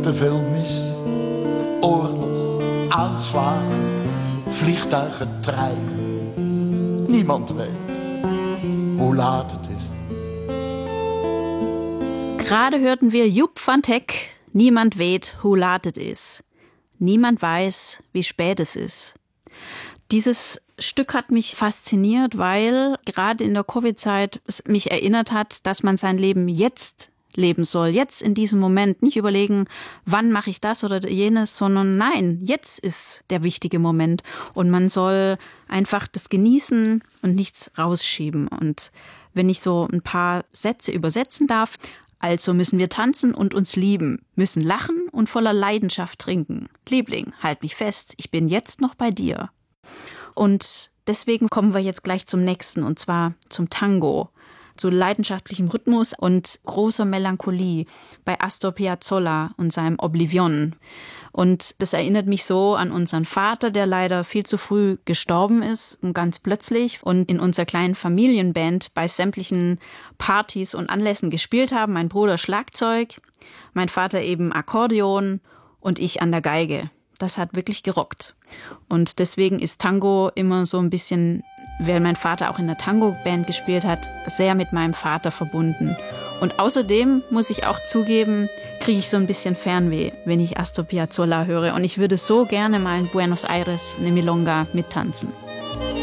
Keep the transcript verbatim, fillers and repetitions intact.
te veel mis. Oorlog, aanslagen, vliegtuigen, treinen. Niemand weet hoe laat het is. Gerade hörten wir Joep van Teck, Niemand weet hoe laat het is. Niemand weiß, wie spät es ist. Dieses Stück hat mich fasziniert, weil gerade in der Covid-Zeit es mich erinnert hat, dass man sein Leben jetzt leben soll, jetzt in diesem Moment. Nicht überlegen, wann mache ich das oder jenes, sondern nein, jetzt ist der wichtige Moment. Und man soll einfach das genießen und nichts rausschieben. Und wenn ich so ein paar Sätze übersetzen darf: Also müssen wir tanzen und uns lieben, müssen lachen und voller Leidenschaft trinken. Liebling, halt mich fest, ich bin jetzt noch bei dir. Und deswegen kommen wir jetzt gleich zum nächsten, und zwar zum Tango. Zu leidenschaftlichem Rhythmus und großer Melancholie bei Astor Piazzolla und seinem Oblivion. Und das erinnert mich so an unseren Vater, der leider viel zu früh gestorben ist und ganz plötzlich und in unserer kleinen Familienband bei sämtlichen Partys und Anlässen gespielt haben. Mein Bruder Schlagzeug, mein Vater eben Akkordeon und ich an der Geige. Das hat wirklich gerockt. Und deswegen ist Tango immer so ein bisschen, weil mein Vater auch in der Tango-Band gespielt hat, sehr mit meinem Vater verbunden. Und außerdem, muss ich auch zugeben, kriege ich so ein bisschen Fernweh, wenn ich Astor Piazzolla höre. Und ich würde so gerne mal in Buenos Aires eine Milonga mittanzen.